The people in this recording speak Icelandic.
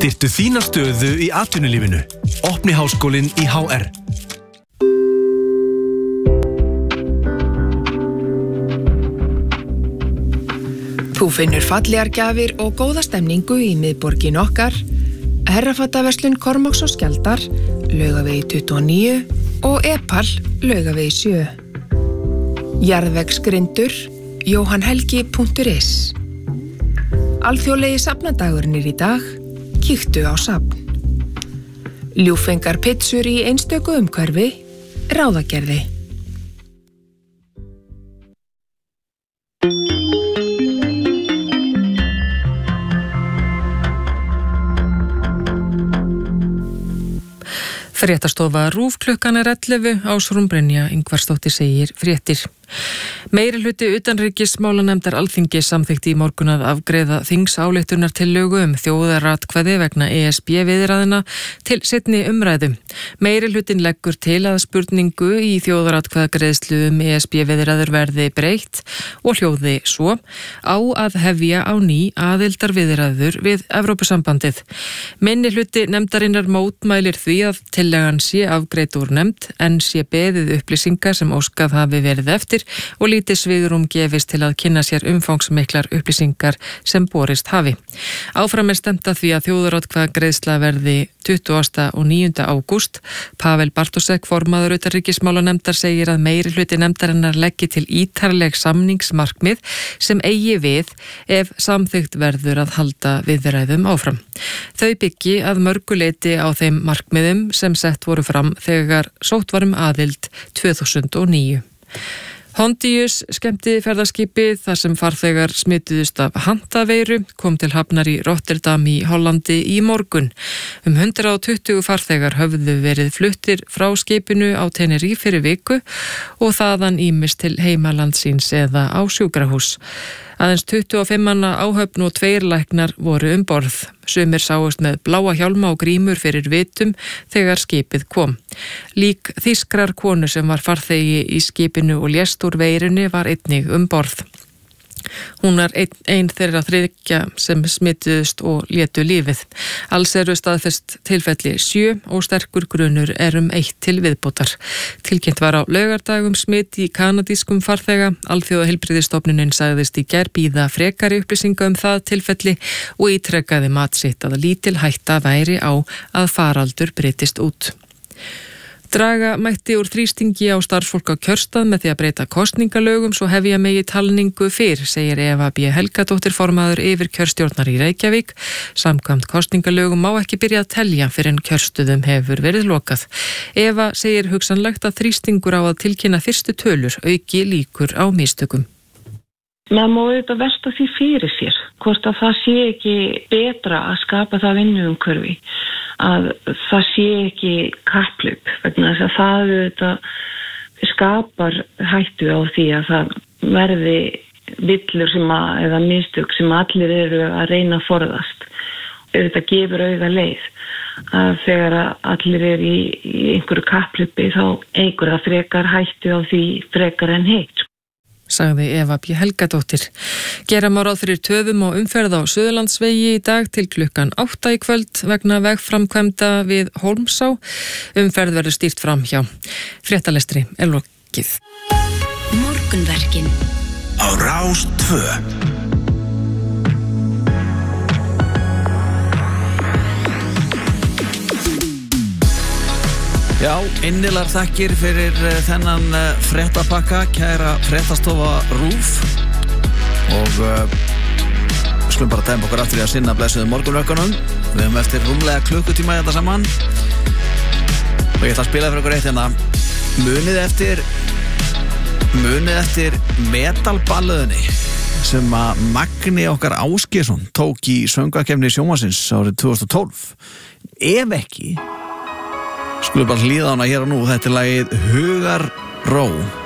Styrktu þína stöðu í atvinnulífinu. Opni háskólinn í HR. Þú finnur fallegar gjafir og góða stemningu í miðborgin okkar, Herrafattaverslun Kormáks og Skjaldar, Laugavegi 29 og Epal, Laugavegi 7. Jarðvegsgrindur, johanhelgi.is. Alþjóðlegi safnadagurinn í dag, kíktu á safn. Ljúffengar pizzur í einstöku umhverfi, Ráðagerði. Fréttastofa RÚV klukkan 11, Ásrún Brynja Ingvarsdóttir segir fréttir. Meirihluti utanríkismálanefndar Alþingis samþykkti í morgun að afgreiða þingsályktunartillögu þjóðaratkvæði vegna ESB viðræðna til seinni umræðu. Meirihlutin leggur til að spurningu í þjóðaratkvæðagreiðslu ESB viðræður verði breytt og hljóði svo: á að hefja á ný aðildarviðræður við Evrópusambandið. Minnihluti nefndarinnar mótmælir því að tillagan sé afgreidd úr nefnd en sé beðið upplýsingar sem óskað hafi verið eftir og lítið svigrúm gefist til að kynna sér umfangsmiklar upplýsingar sem borist hafi. Áfram stefnt að því að þjóðaratkvæðagreiðsla verði 20. og 9. ágúst. Pavel Bartosek, formaður utanríkismálanefndar, segir að meirihluti nefndarinnar leggi til ítarleg samningsmarkmið sem eigi við ef samþykkt verður að halda viðræðum áfram. Þau byggi að mörgu leyti á þeim markmiðum sem sett voru fram þegar sótt var aðild 2009. Hondius skemmtiferðaskipið þar sem farþegar smituðust af handaveiru kom til hafnar í Rotterdam í Hollandi í morgun. 120 farþegar höfðu verið fluttir frá skipinu á Tenerife fyrir viku og þaðan ýmist til heimaland síns eða á sjúkrahús. Aðeins 25 manna áhöfn og 2 læknar voru borð. Sumir sáust með bláa hjálma og grímur fyrir vitum þegar skipið kom. Lík þýskrar konu sem var farþegi í skipinu og lést úr veirunni var einnig borð. Hún var ein þeirra 3 sem smituðust og létu lífið. Alls eru staðfest tilfelli 7 og sterkur grunur 1 til viðbótar. Tilkynnt var á laugardagum smit í kanadískum farþega. Alþjóðaheilbrigðisstofnunin sagðist í gær bíða frekari upplýsinga það tilfelli og ítrekkaði mat sitt að lítil hætta væri á að faraldur breytist út. Draga mætti úr þrýstingi á starfsfólk á kjörstað með því að breyta kosningalögum svo hefja megi talningu fyrr, segir Eva B. Helgadóttir, formaður yfirkjörstjórnar í Reykjavík. Samkvæmt kosningalögum má ekki byrja að telja fyrr en kjörstöðum hefur verið lokað. Eva segir hugsanlegt að þrýstingur á að tilkynna fyrstu tölur auki líkur á mistökum. Maður má auðvitað velta því fyrir sér, hvort að það sé ekki betra að skapa það vinnuumhverfi, að það sé ekki kapphlaup, vegna þess að það auðvitað skapar hættu á því að það verði villur eða mistök sem allir eru að reyna að forðast. Auðvitað gefur auga leið að þegar allir eru í einhverju kapphlaupi þá eykur það frekar hættu á því frekar en hitt. Sagði Eva B. Helgadóttir. Gera má ráð fyrir töfum og umferð á Suðurlandsvegi í dag til klukkan 8 í kvöld vegna vegframkvæmda við Hólmsá. Umferð verður stýrt fram hjá. Fréttalestri lokið. Morgunverkin á Rás 2. Já, innilegar þakkir fyrir þennan fréttapakka, kæra fréttastofa RÚV og skulum bara tæma okkur aftur í að sinna blessuðum morgunverkunum. Við höfum eftir rúmlega klukkutíma þetta saman og ég ætla að spila fyrir okkur eitt hérna. Munið eftir metalballuðinni sem að Magni okkar Ásgeirsson tók í söngvakeppni Sjónvarpsins árið 2012. Ef ekki, skulum bara hlýða hana hér og nú. Þetta er lagið Hugar Ró.